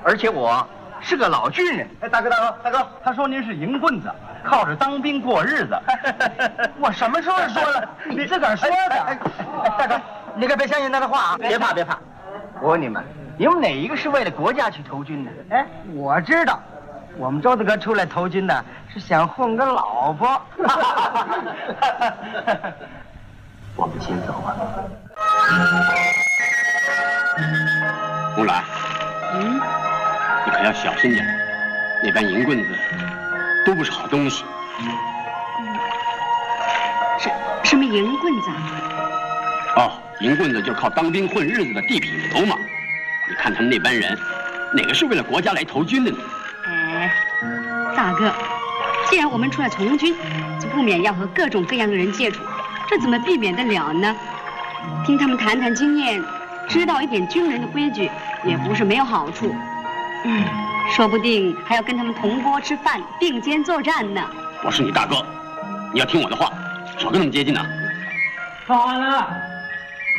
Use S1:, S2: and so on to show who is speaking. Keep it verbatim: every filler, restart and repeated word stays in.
S1: 而且我是个老军人。
S2: 哎，大哥大哥大哥，他说您是银棍子，靠着当兵过日子。
S1: 我什么时候说了？
S2: 你自个儿说的。哎
S1: 哎，大哥，你可别相信他的话啊！别怕别怕，我问你们，你们哪一个是为了国家去投军的？
S2: 哎，我知道，我们周大哥出来投军的是想混个老婆。
S1: 我们先走吧。
S3: 红兰，
S4: 嗯，
S3: 你可要小心点，那帮银棍子都不是好东西。
S4: 什什么银棍子啊？
S3: 哦，银棍子就是靠当兵混日子的地痞子头嘛。你看他们那班人，哪个是为了国家来投军的呢？
S4: 哎，大哥，既然我们出来从军，就不免要和各种各样的人接触，这怎么避免得了呢？听他们谈谈经验，知道一点军人的规矩，也不是没有好处。嗯，说不定还要跟他们同锅吃饭，并肩作战呢。
S3: 我是你大哥，你要听我的话，少跟他们接近呐。
S2: 放完了。